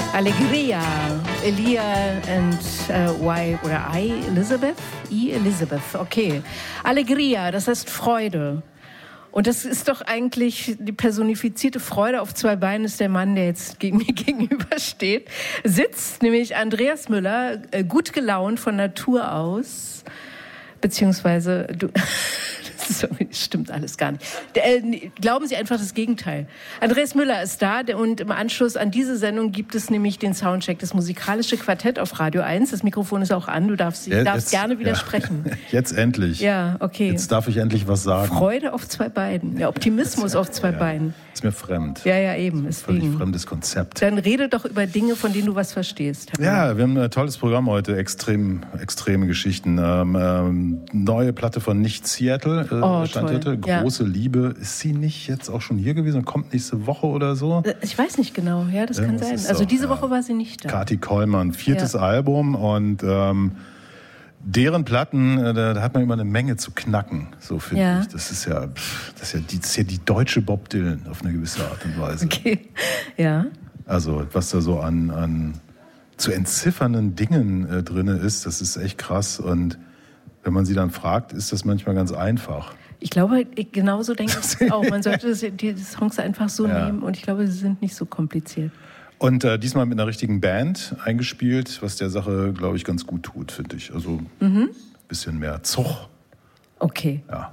Allegria, Elia and Elizabeth, okay. Allegria, das heißt Freude. Und das ist doch eigentlich die personifizierte Freude auf zwei Beinen, ist der Mann, der jetzt mir gegenübersteht, sitzt, nämlich Andreas Müller, gut gelaunt von Natur aus, beziehungsweise du... Das stimmt alles gar nicht. Glauben Sie einfach das Gegenteil. Andreas Müller ist da und im Anschluss an diese Sendung gibt es nämlich den Soundcheck, das musikalische Quartett auf Radio 1. Das Mikrofon ist auch an, du darfst gerne widersprechen. Ja. Jetzt endlich. Ja, okay. Jetzt darf ich endlich was sagen. Freude auf zwei Beinen, ja, Optimismus auf zwei Beinen. Ist mir fremd. Ja, eben. Ist ein völlig fremdes Konzept. Dann rede doch über Dinge, von denen du was verstehst. Ja, wir haben ein tolles Programm heute, extreme Geschichten. Neue Platte von Nicht Seattle. Stand heute. Große Liebe. Ist sie nicht jetzt auch schon hier gewesen? Kommt nächste Woche oder so? Ich weiß nicht genau. Ja, das kann sein. Also diese Woche war sie nicht da. Kati Kollmann, 4. Album und deren Platten, da hat man immer eine Menge zu knacken, so finde ich. Das ist ja die deutsche Bob Dylan auf eine gewisse Art und Weise. Okay, ja. Also was da so an zu entziffernden Dingen drin ist, das ist echt krass. Und wenn man sie dann fragt, ist das manchmal ganz einfach. Ich glaube, genauso denke ich auch. Man sollte die Songs einfach so nehmen und ich glaube, sie sind nicht so kompliziert. Und diesmal mit einer richtigen Band eingespielt, was der Sache, glaube ich, ganz gut tut, finde ich. Also ein bisschen mehr Zug. Okay. Ja.